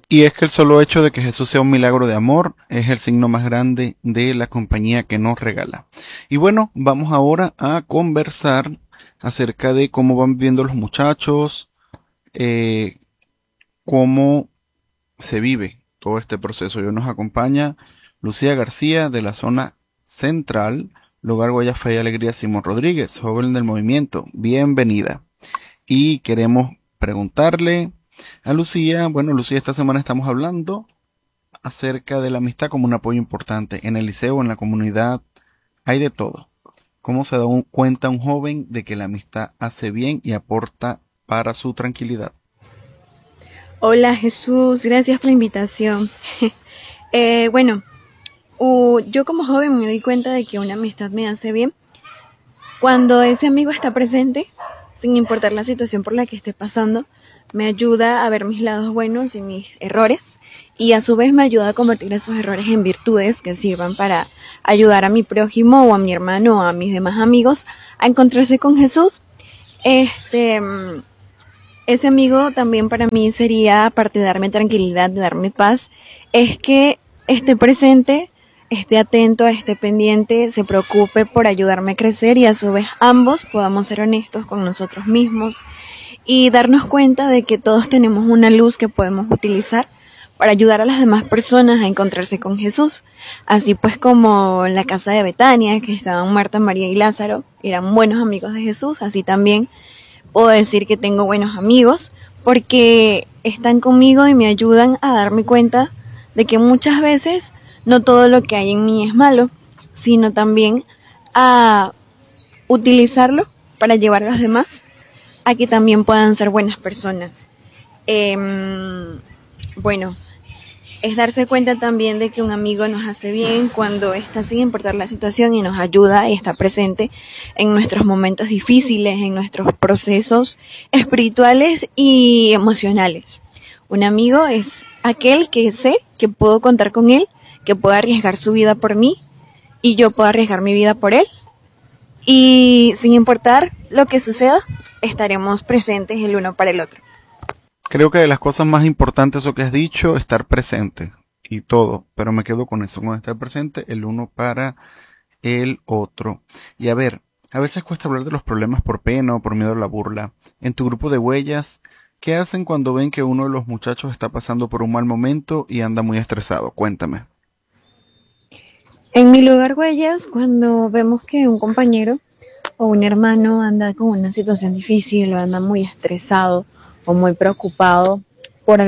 Y es que el solo hecho de que Jesús sea un milagro de amor es el signo más grande de la compañía que nos regala. Y bueno, vamos ahora a conversar acerca de cómo van viviendo los muchachos, eh, cómo se vive todo este proceso. Y hoy nos acompaña Lucía García de la zona central, lugar Guaya Fe y Alegría Simón Rodríguez, joven del movimiento. Bienvenida. Y queremos preguntarle a Lucía, bueno, Lucía, esta semana estamos hablando acerca de la amistad como un apoyo importante. En el liceo, en la comunidad, hay de todo. ¿Cómo se da cuenta un joven de que la amistad hace bien y aporta para su tranquilidad? Hola Jesús, gracias por la invitación. Bueno, yo como joven me di cuenta de que una amistad me hace bien cuando ese amigo está presente, sin importar la situación por la que esté pasando, me ayuda a ver mis lados buenos y mis errores y a su vez me ayuda a convertir esos errores en virtudes que sirvan para ayudar a mi prójimo o a mi hermano o a mis demás amigos a encontrarse con Jesús. Este, mm, Ese amigo también para mí sería, aparte de darme tranquilidad, de darme paz, es que esté presente, esté atento, esté pendiente, se preocupe por ayudarme a crecer y a su vez ambos podamos ser honestos con nosotros mismos y darnos cuenta de que todos tenemos una luz que podemos utilizar para ayudar a las demás personas a encontrarse con Jesús. Así pues como en la casa de Betania, que estaban Marta, María y Lázaro, eran buenos amigos de Jesús, así también puedo decir que tengo buenos amigos porque están conmigo y me ayudan a darme cuenta de que muchas veces no todo lo que hay en mí es malo, sino también a utilizarlo para llevar a los demás a que también puedan ser buenas personas. Bueno, es darse cuenta también de que un amigo nos hace bien cuando está sin importar la situación y nos ayuda y está presente en nuestros momentos difíciles, en nuestros procesos espirituales y emocionales. Un amigo es aquel que sé que puedo contar con él, que puede arriesgar su vida por mí y yo puedo arriesgar mi vida por él. Y sin importar lo que suceda, estaremos presentes el uno para el otro. Creo que de las cosas más importantes o que has dicho, estar presente y todo, pero me quedo con eso, con estar presente el uno para el otro. Y a ver, a veces cuesta hablar de los problemas por pena o por miedo a la burla. En tu grupo de huellas, ¿qué hacen cuando ven que uno de los muchachos está pasando por un mal momento y anda muy estresado? Cuéntame. En mi lugar, huellas, cuando vemos que un compañero o un hermano anda con una situación difícil o anda muy estresado o muy preocupado por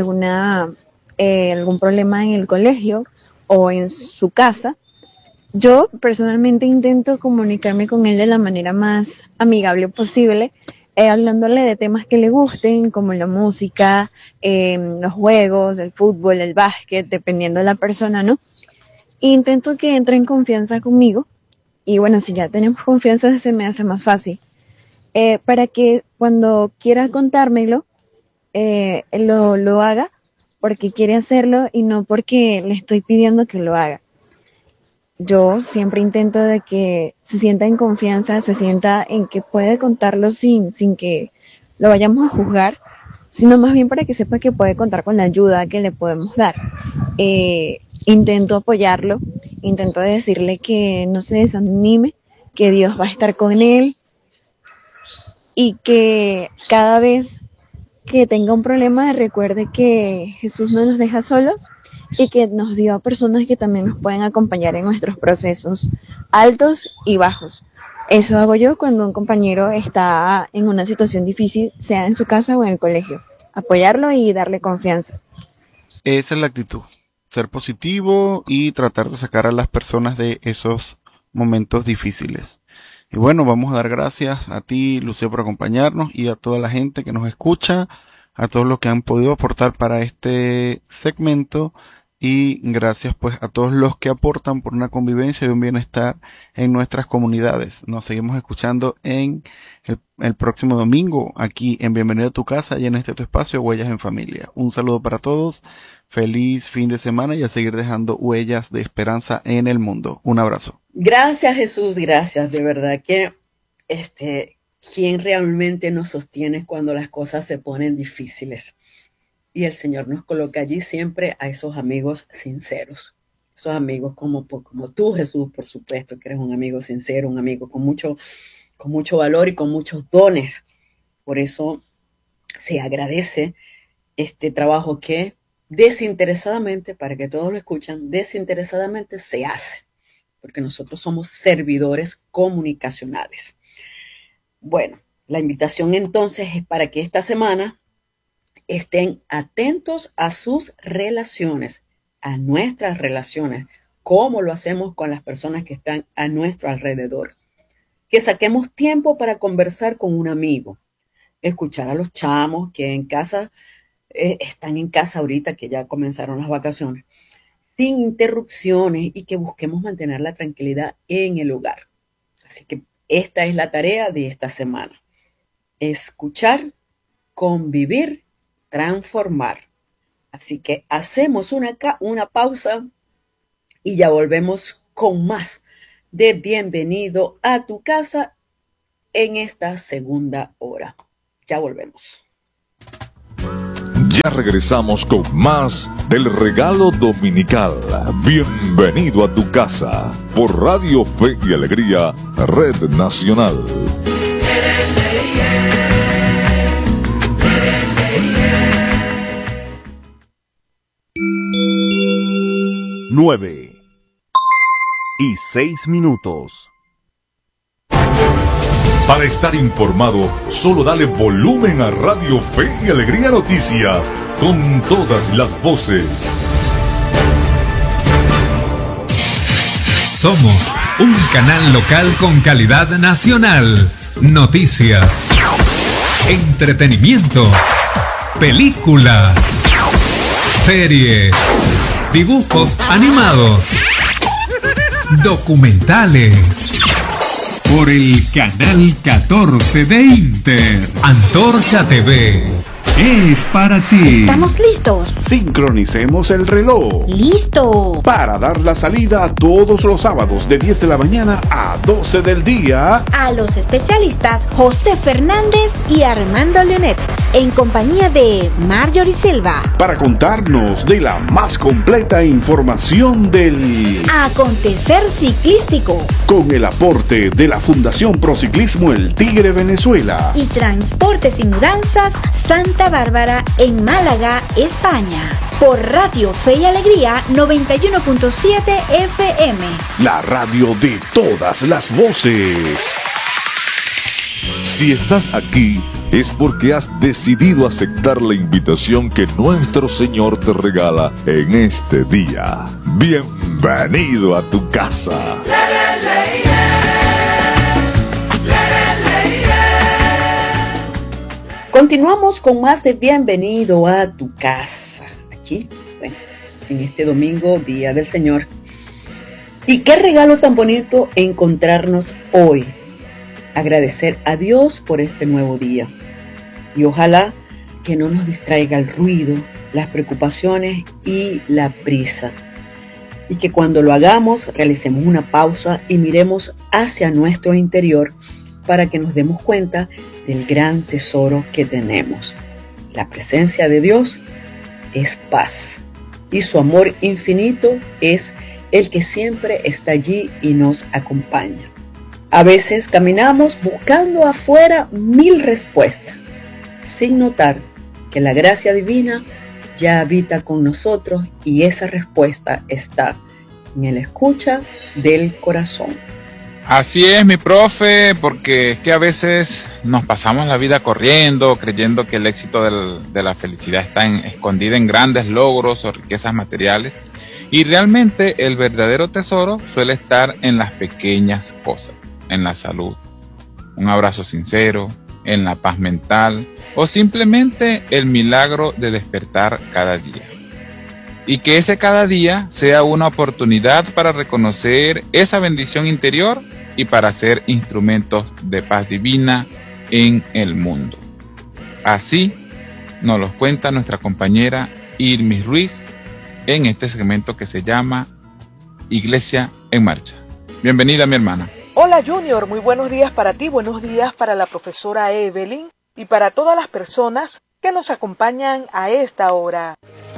algún problema en el colegio o en su casa, yo personalmente intento comunicarme con él de la manera más amigable posible, hablándole de temas que le gusten, como la música, los juegos, el fútbol, el básquet, dependiendo de la persona, ¿no? Intento que entre en confianza conmigo y bueno, si ya tenemos confianza se me hace más fácil. Para que cuando quiera contármelo, él lo haga porque quiere hacerlo y no porque le estoy pidiendo que lo haga. Yo siempre intento de que se sienta en confianza, se sienta en que puede contarlo sin que lo vayamos a juzgar, sino más bien para que sepa que puede contar con la ayuda que le podemos dar. Intento apoyarlo, intento decirle que no se desanime, que Dios va a estar con él y que cada vez que tenga un problema recuerde que Jesús no nos deja solos y que nos dio a personas que también nos pueden acompañar en nuestros procesos altos y bajos. Eso hago yo cuando un compañero está en una situación difícil, sea en su casa o en el colegio. Apoyarlo y darle confianza. Esa es la actitud. Ser positivo y tratar de sacar a las personas de esos momentos difíciles. Y bueno, vamos a dar gracias a ti, Lucía, por acompañarnos y a toda la gente que nos escucha, a todos los que han podido aportar para este segmento y gracias pues a todos los que aportan por una convivencia y un bienestar en nuestras comunidades. Nos seguimos escuchando en el próximo domingo aquí en Bienvenido a tu casa y en este tu espacio Huellas en Familia. Un saludo para todos, feliz fin de semana y a seguir dejando huellas de esperanza en el mundo. Un abrazo. Gracias Jesús, gracias. De verdad que este, ¿quién realmente nos sostiene cuando las cosas se ponen difíciles? y el Señor nos coloca allí siempre a esos amigos sinceros. Esos amigos como tú, Jesús, por supuesto, que eres un amigo sincero, un amigo con mucho valor y con muchos dones. Por eso se agradece este trabajo que desinteresadamente, para que todos lo escuchan, desinteresadamente se hace, porque nosotros somos servidores comunicacionales. Bueno, la invitación entonces es para que esta semana estén atentos a sus relaciones, a nuestras relaciones, cómo lo hacemos con las personas que están a nuestro alrededor. Que saquemos tiempo para conversar con un amigo, escuchar a los chamos que en casa están en casa ahorita que ya comenzaron las vacaciones, sin interrupciones y que busquemos mantener la tranquilidad en el hogar. Así que esta es la tarea de esta semana. Escuchar, convivir, transformar. Así que hacemos una pausa y ya volvemos con más de Bienvenido a tu casa en esta segunda hora. Ya volvemos. Ya regresamos con más del regalo dominical. Bienvenido a tu casa por Radio Fe y Alegría, Red Nacional. 9:06. Para estar informado, solo dale volumen a Radio Fe y Alegría Noticias, con todas las voces. Somos un canal local con calidad nacional. Noticias, entretenimiento, películas, series, dibujos animados, documentales. Por el canal 14 de Inter, Antorcha TV es para ti. ¿Estamos listos? Sincronicemos el reloj. ¡Listo! Para dar la salida todos los sábados de 10 de la mañana a 12 del día. A los especialistas José Fernández y Armando Leonet, en compañía de Marjorie Silva. Para contarnos de la más completa información del acontecer ciclístico. Con el aporte de la Fundación Prociclismo El Tigre Venezuela. Y Transportes y Mudanzas Santa Bárbara en Málaga, España. Por Radio Fe y Alegría 91.7 FM. La radio de todas las voces. Si estás aquí, es porque has decidido aceptar la invitación que nuestro Señor te regala en este día. Bienvenido a tu casa. Continuamos con más de Bienvenido a tu casa. Aquí, bueno, en este domingo, Día del Señor. Y qué regalo tan bonito encontrarnos hoy. Agradecer a Dios por este nuevo día. Y ojalá que no nos distraiga el ruido, las preocupaciones y la prisa. Y que cuando lo hagamos, realicemos una pausa y miremos hacia nuestro interior para que nos demos cuenta del gran tesoro que tenemos. La presencia de Dios es paz y su amor infinito es el que siempre está allí y nos acompaña. A veces caminamos buscando afuera 1000 respuestas, sin notar que la gracia divina ya habita con nosotros y esa respuesta está en el escucha del corazón. Así es, mi profe, porque es que a veces nos pasamos la vida corriendo, creyendo que el éxito de la felicidad está escondida en grandes logros o riquezas materiales, y realmente el verdadero tesoro suele estar en las pequeñas cosas, en la salud, un abrazo sincero, en la paz mental, o simplemente el milagro de despertar cada día. Y que ese cada día sea una oportunidad para reconocer esa bendición interior y para ser instrumentos de paz divina en el mundo. Así nos lo cuenta nuestra compañera Irmis Ruiz en este segmento que se llama Iglesia en Marcha. Bienvenida, mi hermana. Hola Junior, muy buenos días para ti, buenos días para la profesora Evelyn y para todas las personas que nos acompañan a esta hora.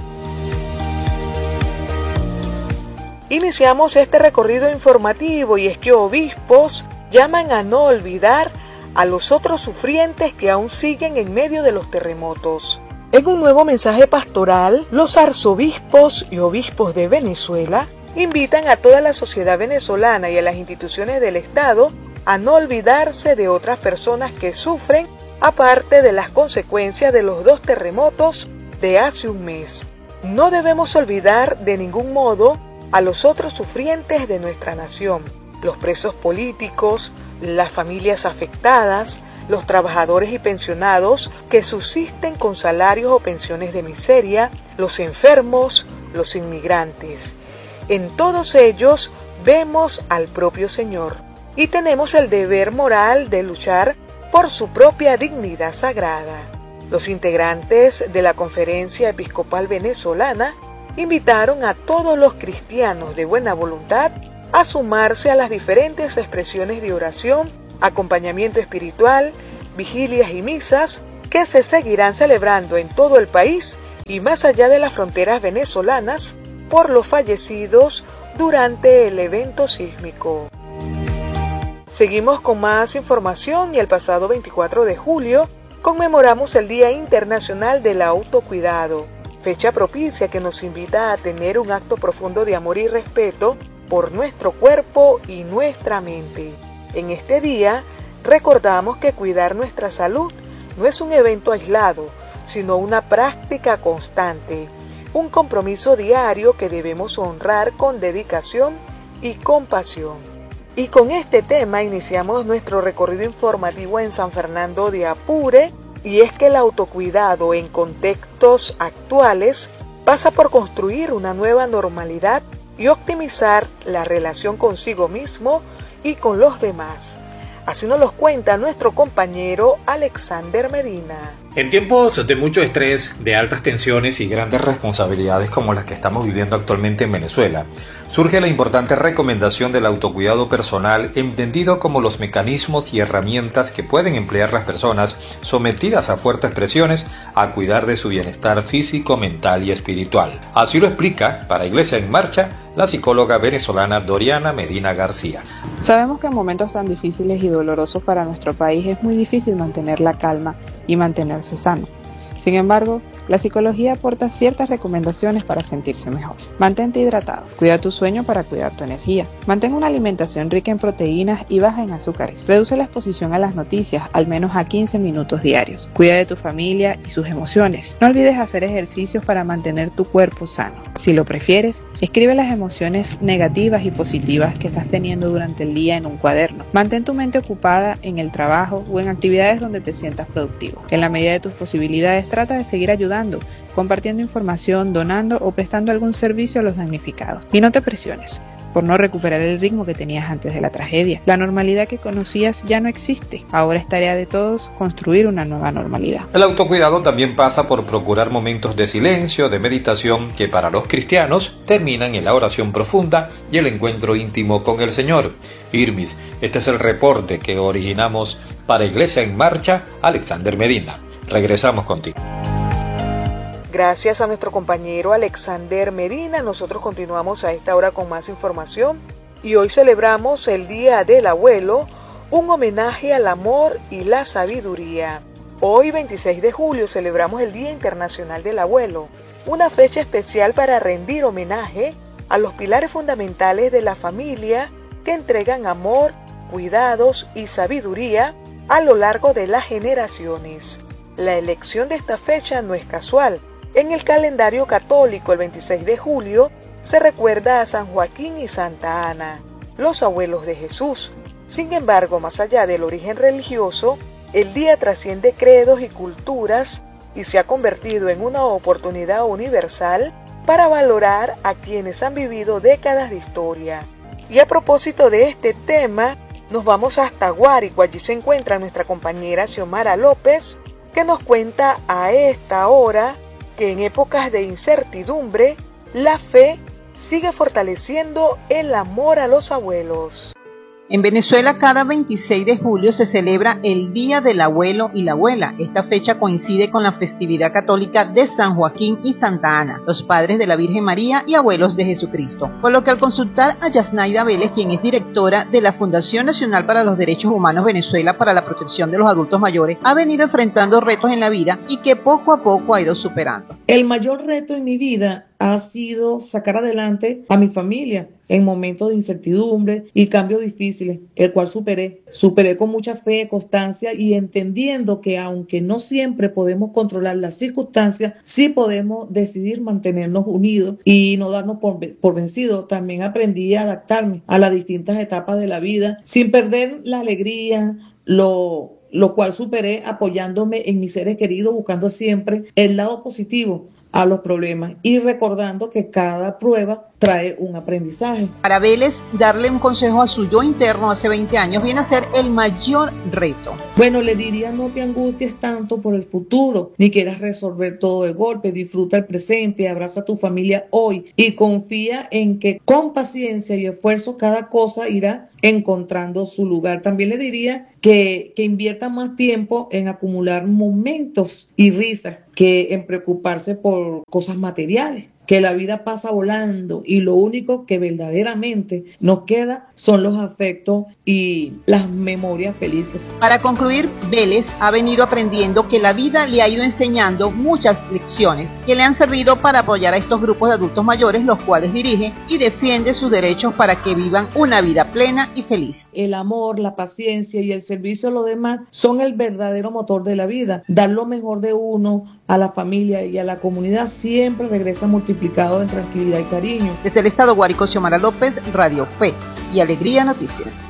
Iniciamos este recorrido informativo y es que obispos llaman a no olvidar a los otros sufrientes que aún siguen en medio de los terremotos. En un nuevo mensaje pastoral, los arzobispos y obispos de Venezuela invitan a toda la sociedad venezolana y a las instituciones del Estado a no olvidarse de otras personas que sufren, aparte de las consecuencias de los 2 terremotos de hace un mes. No debemos olvidar de ningún modo a los otros sufrientes de nuestra nación, los presos políticos, las familias afectadas, los trabajadores y pensionados que subsisten con salarios o pensiones de miseria, los enfermos, los inmigrantes. En todos ellos vemos al propio Señor y tenemos el deber moral de luchar por su propia dignidad sagrada. Los integrantes de la Conferencia Episcopal Venezolana invitaron a todos los cristianos de buena voluntad a sumarse a las diferentes expresiones de oración, acompañamiento espiritual, vigilias y misas que se seguirán celebrando en todo el país y más allá de las fronteras venezolanas por los fallecidos durante el evento sísmico. Seguimos con más información y el pasado 24 de julio conmemoramos el Día Internacional del Autocuidado, fecha propicia que nos invita a tener un acto profundo de amor y respeto por nuestro cuerpo y nuestra mente. En este día recordamos que cuidar nuestra salud no es un evento aislado, sino una práctica constante, un compromiso diario que debemos honrar con dedicación y compasión. Y con este tema iniciamos nuestro recorrido informativo en San Fernando de Apure, y es que el autocuidado en contextos actuales pasa por construir una nueva normalidad y optimizar la relación consigo mismo y con los demás. Así nos lo cuenta nuestro compañero Alexander Medina. En tiempos de mucho estrés, de altas tensiones y grandes responsabilidades como las que estamos viviendo actualmente en Venezuela, surge la importante recomendación del autocuidado personal, entendido como los mecanismos y herramientas que pueden emplear las personas sometidas a fuertes presiones a cuidar de su bienestar físico, mental y espiritual. Así lo explica para Iglesia en Marcha la psicóloga venezolana Doriana Medina García. Sabemos que en momentos tan difíciles y dolorosos para nuestro país es muy difícil mantener la calma y mantenerse sano. Sin embargo, la psicología aporta ciertas recomendaciones para sentirse mejor. Mantente hidratado, cuida tu sueño para cuidar tu energía, mantén una alimentación rica en proteínas y baja en azúcares, reduce la exposición a las noticias al menos a 15 minutos diarios, cuida de tu familia y sus emociones. No olvides hacer ejercicios para mantener tu cuerpo sano. Si lo prefieres, escribe las emociones negativas y positivas que estás teniendo durante el día en un cuaderno. Mantén tu mente ocupada en el trabajo o en actividades donde te sientas productivo. En la medida de tus posibilidades, trata de seguir ayudando, compartiendo información, donando o prestando algún servicio a los damnificados. Y no te presiones por no recuperar el ritmo que tenías antes de la tragedia. La normalidad que conocías ya no existe. Ahora es tarea de todos construir una nueva normalidad. El autocuidado también pasa por procurar momentos de silencio, de meditación, que para los cristianos terminan en la oración profunda y el encuentro íntimo con el Señor. Irmis, este es el reporte que originamos para Iglesia en Marcha, Alexander Medina. Regresamos contigo. Gracias a nuestro compañero Alexander Medina, nosotros continuamos a esta hora con más información y hoy celebramos el Día del Abuelo, un homenaje al amor y la sabiduría. Hoy, 26 de julio, celebramos el Día Internacional del Abuelo, una fecha especial para rendir homenaje a los pilares fundamentales de la familia que entregan amor, cuidados y sabiduría a lo largo de las generaciones. La elección de esta fecha no es casual. En el calendario católico, el 26 de julio, se recuerda a San Joaquín y Santa Ana, los abuelos de Jesús. Sin embargo, más allá del origen religioso, el día trasciende credos y culturas y se ha convertido en una oportunidad universal para valorar a quienes han vivido décadas de historia. Y a propósito de este tema, nos vamos hasta Guárico. Allí se encuentra nuestra compañera Xiomara López, que nos cuenta a esta hora que en épocas de incertidumbre, la fe sigue fortaleciendo el amor a los abuelos. En Venezuela, cada 26 de julio se celebra el Día del Abuelo y la Abuela. Esta fecha coincide con la festividad católica de San Joaquín y Santa Ana, los padres de la Virgen María y abuelos de Jesucristo. Por lo que al consultar a Yasnaida Vélez, quien es directora de la Fundación Nacional para los Derechos Humanos Venezuela para la protección de los adultos mayores, ha venido enfrentando retos en la vida y que poco a poco ha ido superando. El mayor reto en mi vida ha sido sacar adelante a mi familia en momentos de incertidumbre y cambios difíciles, el cual superé con mucha fe, constancia y entendiendo que aunque no siempre podemos controlar las circunstancias, sí podemos decidir mantenernos unidos y no darnos por vencidos. También aprendí a adaptarme a las distintas etapas de la vida sin perder la alegría, lo cual superé apoyándome en mis seres queridos, buscando siempre el lado positivo a los problemas y recordando que cada prueba trae un aprendizaje. Para Vélez, darle un consejo a su yo interno hace 20 años viene a ser el mayor reto. Bueno, le diría: no te angusties tanto por el futuro, ni quieras resolver todo de golpe, disfruta el presente, abraza a tu familia hoy y confía en que con paciencia y esfuerzo cada cosa irá encontrando su lugar. También le diría que invierta más tiempo en acumular momentos y risas que en preocuparse por cosas materiales, que la vida pasa volando y lo único que verdaderamente nos queda son los afectos y las memorias felices. Para concluir, Vélez ha venido aprendiendo que la vida le ha ido enseñando muchas lecciones que le han servido para apoyar a estos grupos de adultos mayores, los cuales dirige y defiende sus derechos para que vivan una vida plena y feliz. El amor, la paciencia y el servicio a los demás son el verdadero motor de la vida. Dar lo mejor de uno a la familia y a la comunidad siempre regresa multiplicado en tranquilidad y cariño. Desde el estado Guárico, Xiomara López, Radio Fe y Alegría Noticias.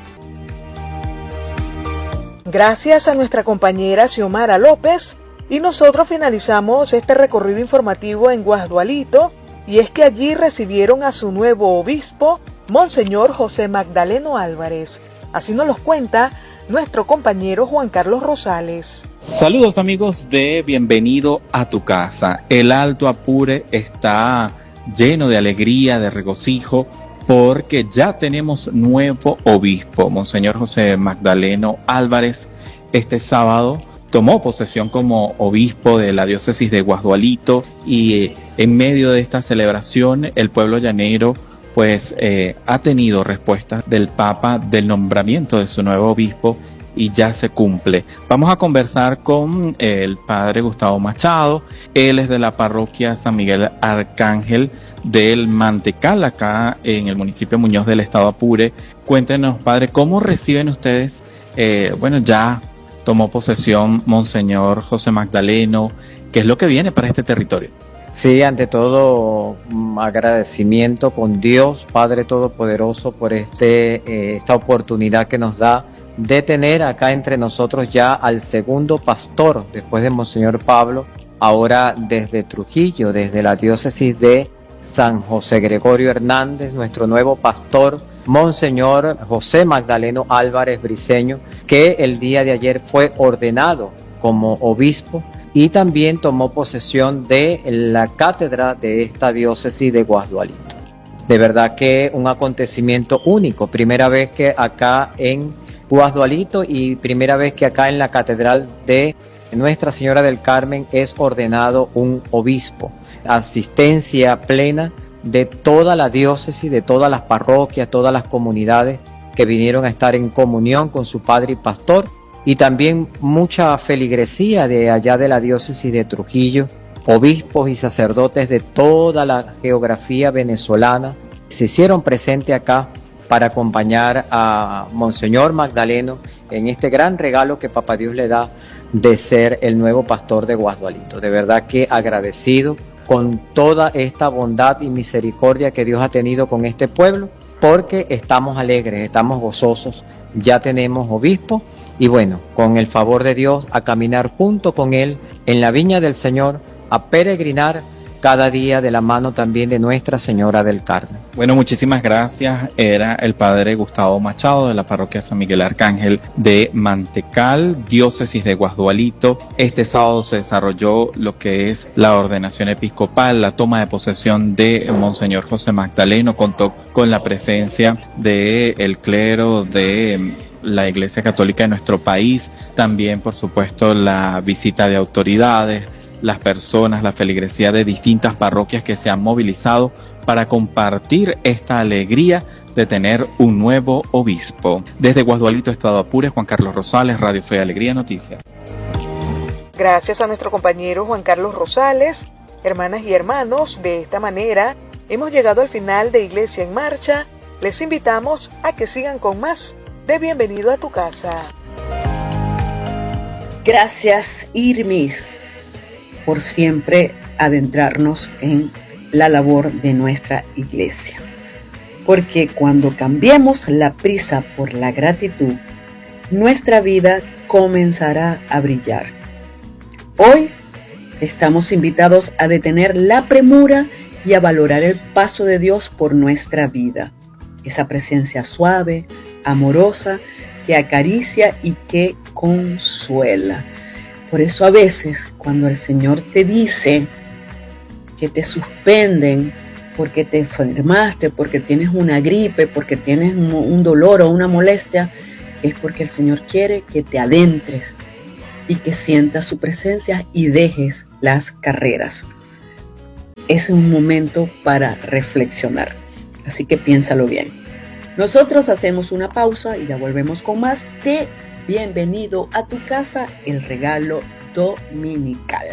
Gracias a nuestra compañera Xiomara López, y nosotros finalizamos este recorrido informativo en Guasdualito, y es que allí recibieron a su nuevo obispo, Monseñor José Magdaleno Álvarez. Así nos los cuenta nuestro compañero Juan Carlos Rosales. Saludos amigos de Bienvenido a tu casa. El Alto Apure está lleno de alegría, de regocijo, porque ya tenemos nuevo obispo. Monseñor José Magdaleno Álvarez este sábado tomó posesión como obispo de la diócesis de Guasdualito, y en medio de esta celebración el pueblo llanero pues ha tenido respuesta del Papa del nombramiento de su nuevo obispo y ya se cumple. Vamos a conversar con el padre Gustavo Machado. Él es de la parroquia San Miguel Arcángel del Mantecal, acá en el municipio de Muñoz del estado Apure. Cuéntenos, padre, ¿cómo reciben ustedes? Bueno, ya tomó posesión Monseñor José Magdaleno. ¿Qué es lo que viene para este territorio? Sí, ante todo, agradecimiento con Dios, Padre Todopoderoso, por esta oportunidad que nos da de tener acá entre nosotros ya al segundo pastor, después de Monseñor Pablo, ahora desde Trujillo, desde la diócesis de San José Gregorio Hernández, nuestro nuevo pastor, Monseñor José Magdaleno Álvarez Briceño, que el día de ayer fue ordenado como obispo y también tomó posesión de la cátedra de esta diócesis de Guasdualito. De verdad que un acontecimiento único, primera vez que acá en Guasdualito y primera vez que acá en la catedral de Nuestra Señora del Carmen es ordenado un obispo. Asistencia plena de toda la diócesis, de todas las parroquias, todas las comunidades que vinieron a estar en comunión con su padre y pastor, y también mucha feligresía de allá de la diócesis de Trujillo, obispos y sacerdotes de toda la geografía venezolana se hicieron presentes acá para acompañar a Monseñor Magdaleno en este gran regalo que Papá Dios le da de ser el nuevo pastor de Guasdualito. De verdad que agradecido con toda esta bondad y misericordia que Dios ha tenido con este pueblo, porque estamos alegres, estamos gozosos, ya tenemos obispo. Y bueno, con el favor de Dios, a caminar junto con Él en la viña del Señor, a peregrinar cada día de la mano también de Nuestra Señora del Carmen. Bueno, muchísimas gracias. Era el padre Gustavo Machado de la parroquia San Miguel Arcángel de Mantecal, diócesis de Guasdualito. Este sábado se desarrolló lo que es la ordenación episcopal, la toma de posesión de Monseñor José Magdaleno. Contó con la presencia del clero de la Iglesia Católica de nuestro país, también por supuesto la visita de autoridades, las personas, la feligresía de distintas parroquias que se han movilizado para compartir esta alegría de tener un nuevo obispo. Desde Guasdualito, Estado Apure, Juan Carlos Rosales, Radio Fe y Alegría Noticias. Gracias a nuestro compañero Juan Carlos Rosales. Hermanas y hermanos, de esta manera hemos llegado al final de Iglesia en Marcha. Les invitamos a que sigan con más de Bienvenido a tu Casa. Gracias, Irmis, por siempre adentrarnos en la labor de nuestra iglesia. Porque cuando cambiemos la prisa por la gratitud, nuestra vida comenzará a brillar. Hoy estamos invitados a detener la premura y a valorar el paso de Dios por nuestra vida. Esa presencia suave, amorosa, que acaricia y que consuela. Por eso a veces cuando el Señor te dice que te suspenden porque te enfermaste, porque tienes una gripe, porque tienes un dolor o una molestia, es porque el Señor quiere que te adentres y que sientas su presencia y dejes las carreras. Ese es un momento para reflexionar, así que piénsalo bien. Nosotros hacemos una pausa y ya volvemos con más de Bienvenido a tu Casa, el regalo dominical.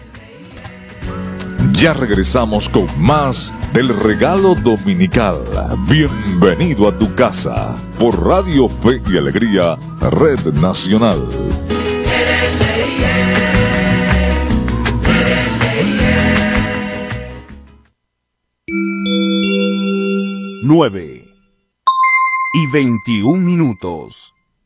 Ya regresamos con más del regalo dominical. Bienvenido a tu casa por Radio Fe y Alegría, Red Nacional. 9:21.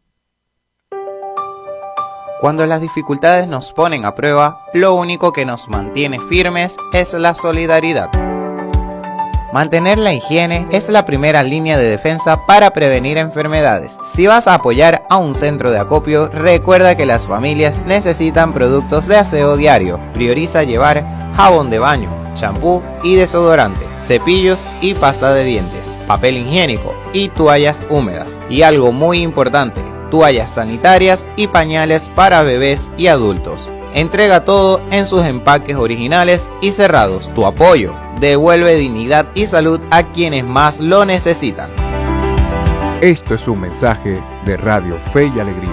Cuando las dificultades nos ponen a prueba, lo único que nos mantiene firmes es la solidaridad. Mantener la higiene es la primera línea de defensa para prevenir enfermedades. Si vas a apoyar a un centro de acopio, recuerda que las familias necesitan productos de aseo diario. Prioriza llevar jabón de baño, champú y desodorante, cepillos y pasta de dientes, papel higiénico y toallas húmedas. Y algo muy importante, toallas sanitarias y pañales para bebés y adultos. Entrega todo en sus empaques originales y cerrados. Tu apoyo devuelve dignidad y salud a quienes más lo necesitan. Esto es un mensaje de Radio Fe y Alegría.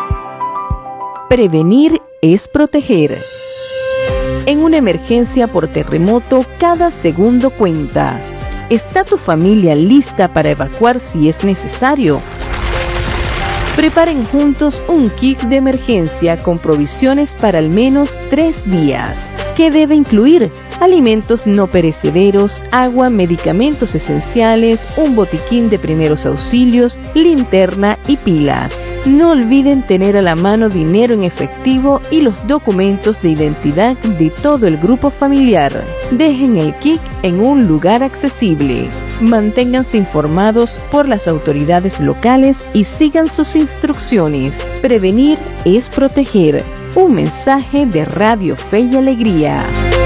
Prevenir es proteger. En una emergencia por terremoto, cada segundo cuenta. ¿Está tu familia lista para evacuar si es necesario? Preparen juntos un kit de emergencia con provisiones para al menos 3 días. ¿Qué debe incluir? Alimentos no perecederos, agua, medicamentos esenciales, un botiquín de primeros auxilios, linterna y pilas. No olviden tener a la mano dinero en efectivo y los documentos de identidad de todo el grupo familiar. Dejen el kit en un lugar accesible. Manténganse informados por las autoridades locales y sigan sus instrucciones. Prevenir es proteger. Un mensaje de Radio Fe y Alegría.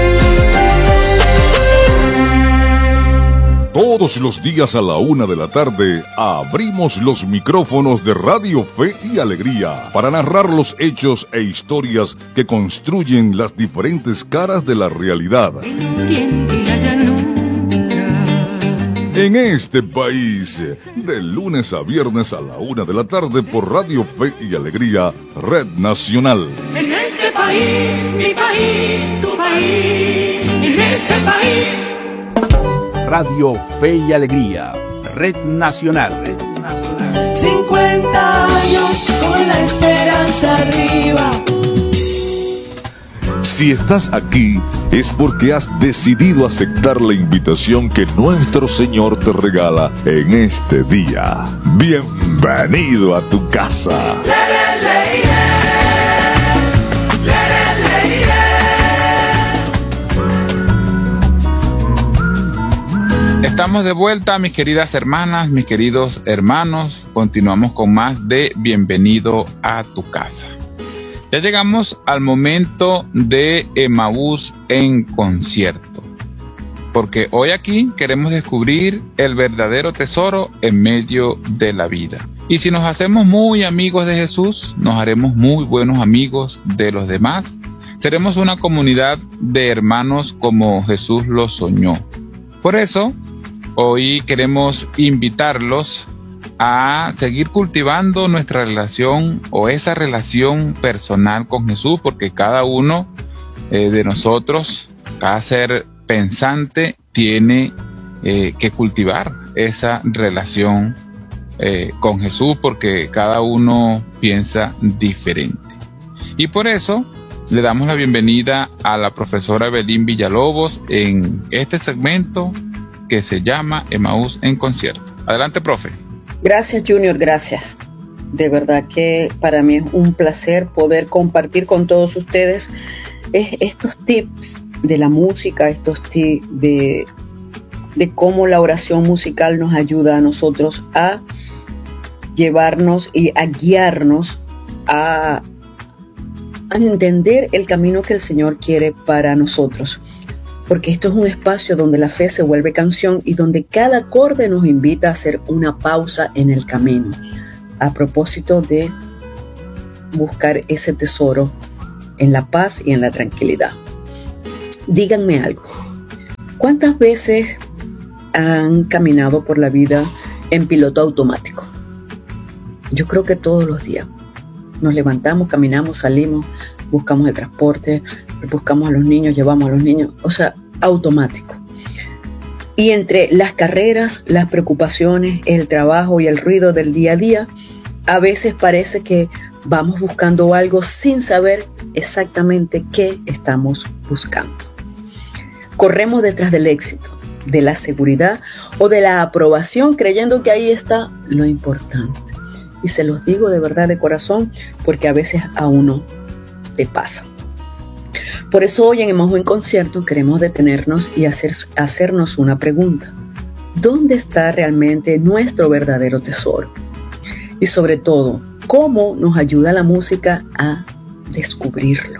Todos los días a la 1 de la tarde abrimos los micrófonos de Radio Fe y Alegría para narrar los hechos e historias que construyen las diferentes caras de la realidad. En este país, de lunes a viernes a la 1 de la tarde por Radio Fe y Alegría, Red Nacional. En este país, mi país, tu país, en este país. Radio Fe y Alegría, Red Nacional. 50 años con la esperanza arriba. Si estás aquí es porque has decidido aceptar la invitación que nuestro Señor te regala en este día. Bienvenido a tu casa. Estamos de vuelta, mis queridas hermanas, mis queridos hermanos. Continuamos con más de Bienvenido a tu casa. Ya llegamos al momento de Emaús en concierto, porque hoy aquí queremos descubrir el verdadero tesoro en medio de la vida. Y si nos hacemos muy amigos de Jesús, nos haremos muy buenos amigos de los demás. Seremos una comunidad de hermanos como Jesús lo soñó. Por eso, hoy queremos invitarlos a seguir cultivando nuestra relación o esa relación personal con Jesús, porque cada uno de nosotros, cada ser pensante, tiene que cultivar esa relación con Jesús, porque cada uno piensa diferente. Y por eso le damos la bienvenida a la profesora Evelyn Villalobos en este segmento que se llama Emaús en concierto. Adelante, profe. Gracias, Junior, gracias. De verdad que para mí es un placer poder compartir con todos ustedes estos tips de la música, estos tips de cómo la oración musical nos ayuda a nosotros a llevarnos y a guiarnos a entender el camino que el Señor quiere para nosotros. Porque esto es un espacio donde la fe se vuelve canción y donde cada acorde nos invita a hacer una pausa en el camino, a propósito de buscar ese tesoro en la paz y en la tranquilidad. Díganme algo. ¿Cuántas veces han caminado por la vida en piloto automático? Yo creo que todos los días. Nos levantamos, caminamos, salimos, buscamos el transporte, buscamos a los niños, llevamos a los niños, o sea, automático. Y entre las carreras, las preocupaciones, el trabajo y el ruido del día a día, a veces parece que vamos buscando algo sin saber exactamente qué estamos buscando. Corremos detrás del éxito, de la seguridad o de la aprobación, creyendo que ahí está lo importante. Y se los digo de verdad, de corazón, porque a veces a uno le pasa. Por eso hoy en Emaús en concierto queremos detenernos y hacernos una pregunta. ¿Dónde está realmente nuestro verdadero tesoro? Y sobre todo, ¿cómo nos ayuda la música a descubrirlo?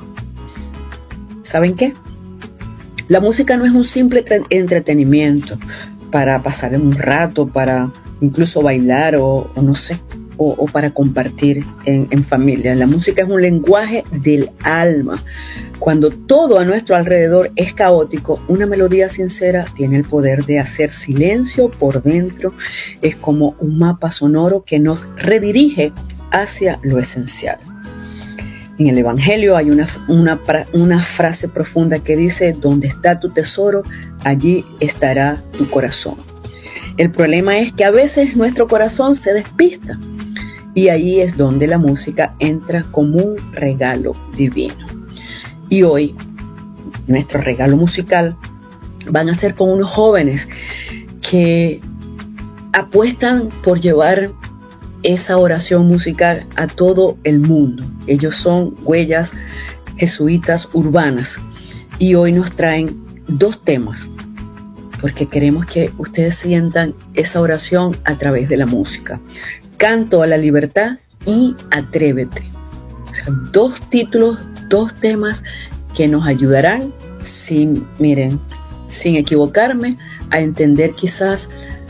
¿Saben qué? La música no es un simple entretenimiento para pasar un rato, para incluso bailar o no sé, o para compartir en familia. La música es un lenguaje del alma. Cuando todo a nuestro alrededor es caótico, una melodía sincera tiene el poder de hacer silencio por dentro. Es como un mapa sonoro que nos redirige hacia lo esencial. En el Evangelio hay una frase profunda que dice: donde está tu tesoro, allí estará tu corazón. El problema es que a veces nuestro corazón se despista. Y ahí es donde la música entra como un regalo divino. Y hoy, nuestro regalo musical van a ser con unos jóvenes que apuestan por llevar esa oración musical a todo el mundo. Ellos son Huellas Jesuitas Urbanas. Y hoy nos traen 2 temas, porque queremos que ustedes sientan esa oración a través de la música. Canto a la libertad y Atrévete. O sea, 2 títulos, 2 temas que nos ayudarán, sin equivocarme, a entender quizás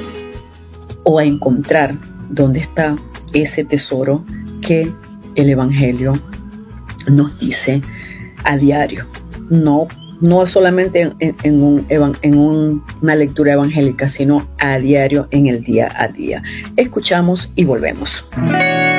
o a encontrar dónde está ese tesoro que el Evangelio nos dice a diario. No solamente en una lectura evangélica, sino a diario, en el día a día. Escuchamos y volvemos.